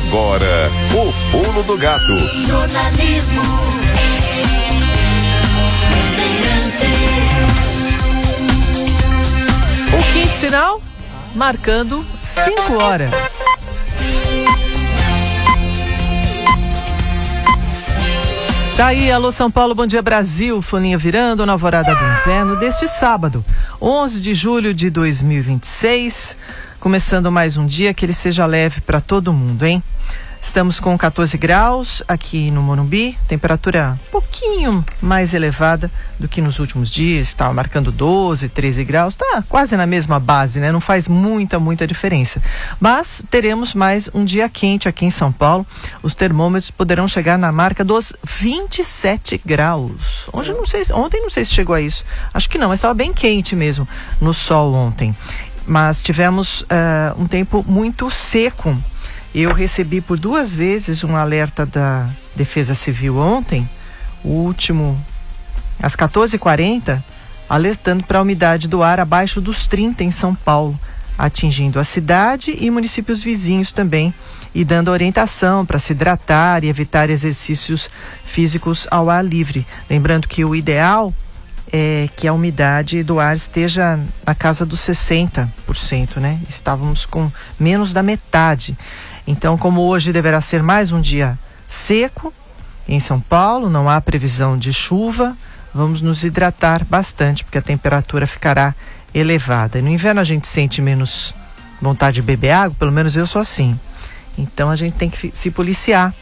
Agora, o Pulo do Gato. Jornalismo. O quinto sinal, marcando 5 horas. Tá aí, alô São Paulo, bom dia Brasil, foninha virando na alvorada do inverno deste sábado, 11 de julho de 2026, começando mais um dia, que ele seja leve para todo mundo, hein? Estamos com 14 graus aqui no Morumbi, temperatura um pouquinho mais elevada do que nos últimos dias, estava marcando 12, 13 graus, tá quase na mesma base, né? Não faz muita diferença. Mas teremos mais um dia quente aqui em São Paulo, os termômetros poderão chegar na marca dos 27 graus. Ontem não sei se chegou a isso, acho que não, mas estava bem quente mesmo no sol ontem. Mas tivemos um tempo muito seco. Eu recebi por 2 vezes um alerta da Defesa Civil ontem, o último às 14h40, alertando para a umidade do ar abaixo dos 30 em São Paulo, atingindo a cidade e municípios vizinhos também, e dando orientação para se hidratar e evitar exercícios físicos ao ar livre. Lembrando que o ideal é que a umidade do ar esteja na casa dos 60%, né? Estávamos com menos da metade. Então, como hoje deverá ser mais um dia seco em São Paulo, não há previsão de chuva, vamos nos hidratar bastante, porque a temperatura ficará elevada. E no inverno a gente sente menos vontade de beber água, pelo menos eu sou assim. Então a gente tem que se policiar,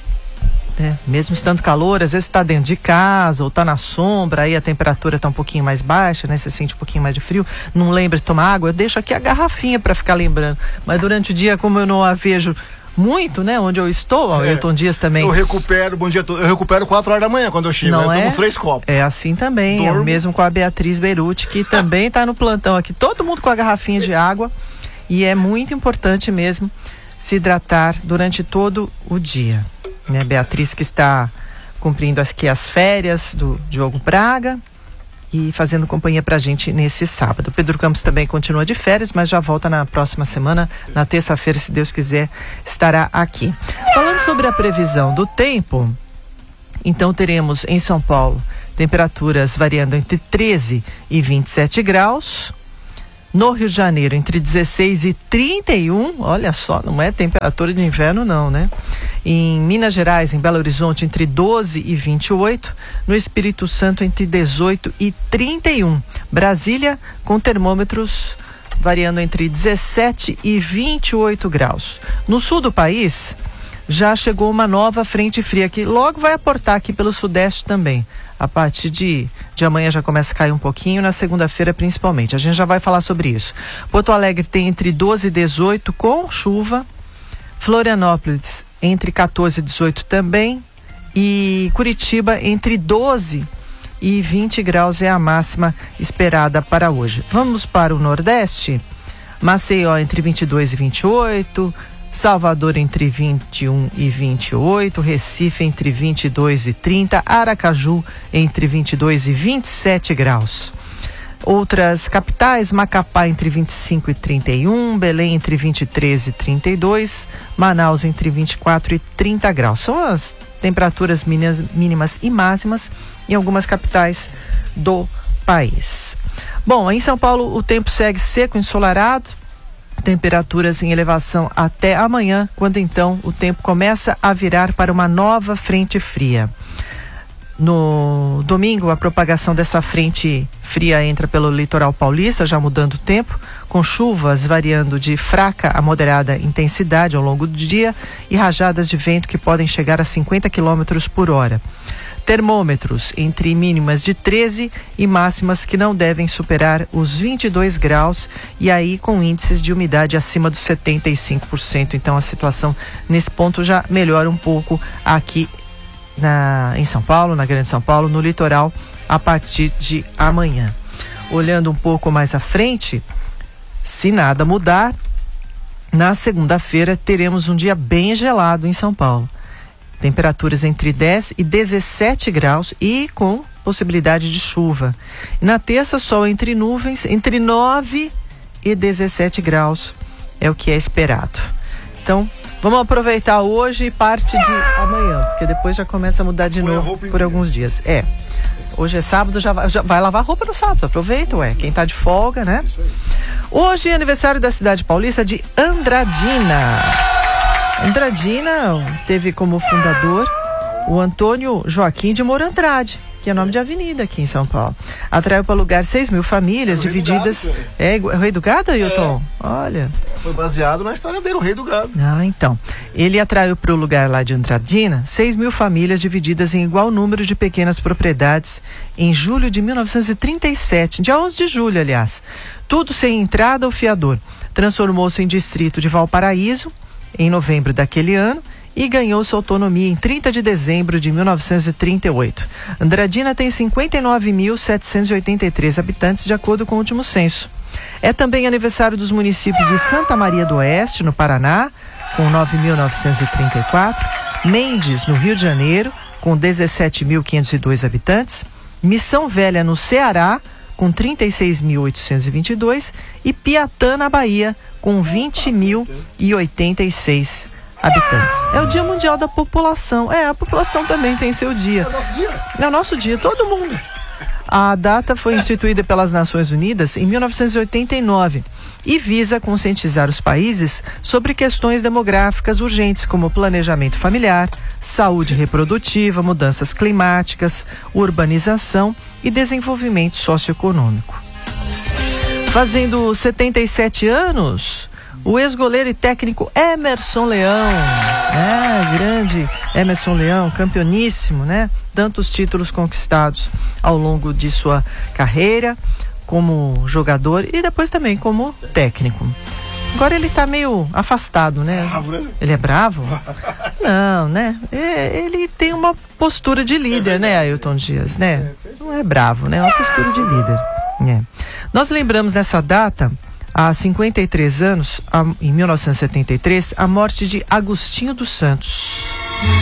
né? Mesmo estando calor, às vezes está dentro de casa ou está na sombra, aí a temperatura está um pouquinho mais baixa, né? Você sente um pouquinho mais de frio, não lembra de tomar água, eu deixo aqui a garrafinha para ficar lembrando. Mas durante o dia, como eu não a vejo muito, né? Onde eu estou, o Ailton Dias também. Eu recupero, bom dia, eu recupero 4 horas da manhã quando eu chego. Não eu tomo 3 copos. É assim também, é o mesmo com a Beatriz Beruti, que também está no plantão aqui. Todo mundo com a garrafinha de água, e é muito importante mesmo se hidratar durante todo o dia, né? Beatriz, que está cumprindo aqui as férias do Diogo Braga e fazendo companhia pra gente nesse sábado. Pedro Campos também continua de férias, mas já volta na próxima semana, na terça-feira, se Deus quiser, estará aqui. Falando sobre a previsão do tempo, então teremos em São Paulo temperaturas variando entre 13 e 27 graus, no Rio de Janeiro entre 16 e 31, olha só, não é temperatura de inverno não, né? Em Minas Gerais, em Belo Horizonte, entre 12 e 28, no Espírito Santo entre 18 e 31. Brasília com termômetros variando entre 17 e 28 graus. No sul do país, já chegou uma nova frente fria que logo vai aportar aqui pelo sudeste também. A partir de amanhã já começa a cair um pouquinho, na segunda-feira principalmente. A gente já vai falar sobre isso. Porto Alegre tem entre 12 e 18 com chuva. Florianópolis entre 14 e 18 também. E Curitiba entre 12 e 20 graus é a máxima esperada para hoje. Vamos para o Nordeste. Maceió entre 22 e 28. Salvador entre 21 e 28, Recife entre 22 e 30, Aracaju entre 22 e 27 graus. Outras capitais, Macapá entre 25 e 31, Belém entre 23 e 32, Manaus entre 24 e 30 graus. São as temperaturas mínimas e máximas em algumas capitais do país. Bom, em São Paulo o tempo segue seco, ensolarado, temperaturas em elevação até amanhã, quando então o tempo começa a virar para uma nova frente fria. No domingo, a propagação dessa frente fria entra pelo litoral paulista, já mudando o tempo, com chuvas variando de fraca a moderada intensidade ao longo do dia e rajadas de vento que podem chegar a 50 km por hora. Termômetros entre mínimas de 13 e máximas que não devem superar os 22 graus e aí com índices de umidade acima dos 75%. Então a situação nesse ponto já melhora um pouco aqui em São Paulo, na Grande São Paulo, no litoral, a partir de amanhã. Olhando um pouco mais à frente, se nada mudar, na segunda-feira teremos um dia bem gelado em São Paulo. Temperaturas entre 10 e 17 graus e com possibilidade de chuva. E na terça, sol entre nuvens, entre 9 e 17 graus é o que é esperado. Então, Vamos aproveitar hoje e parte de amanhã, porque depois já começa a mudar de novo por alguns dias. Hoje é sábado, já vai lavar roupa no sábado, aproveita, quem tá de folga, né? Hoje é aniversário da cidade paulista de Andradina. Andradina teve como fundador o Antônio Joaquim de Moura Andrade, que é nome de avenida aqui em São Paulo. Atraiu para o lugar 6 mil famílias divididas. O Rei do Gado, Ailton? Olha. Foi baseado na história dele, o Rei do Gado. Então. Ele atraiu para o lugar lá de Andradina 6 mil famílias divididas em igual número de pequenas propriedades em julho de 1937, dia 11 de julho, aliás. Tudo sem entrada ou fiador. Transformou-se em distrito de Valparaíso em novembro daquele ano e ganhou sua autonomia em 30 de dezembro de 1938. Andradina tem 59.783 habitantes, de acordo com o último censo. É também aniversário dos municípios de Santa Maria do Oeste, no Paraná, com 9.934, Mendes, no Rio de Janeiro, com 17.502 habitantes, Missão Velha, no Ceará, com 36.822, e Piatã, na Bahia, com 20.086 habitantes. É o Dia Mundial da População. A população também tem seu dia. É o nosso dia. É o nosso dia, todo mundo. A data foi instituída pelas Nações Unidas em 1989 e visa conscientizar os países sobre questões demográficas urgentes como planejamento familiar, saúde reprodutiva, mudanças climáticas, urbanização e desenvolvimento socioeconômico. Fazendo 77 anos, o ex-goleiro e técnico Emerson Leão, grande Emerson Leão, campeoníssimo, tantos títulos conquistados ao longo de sua carreira como jogador e depois também como técnico. Agora ele tá meio afastado, Ele é bravo? Não, ele tem uma postura de líder, Ailton Dias, Não é bravo, é uma postura de líder. Nós lembramos nessa data, há 53 anos, em 1973, a morte de Agostinho dos Santos.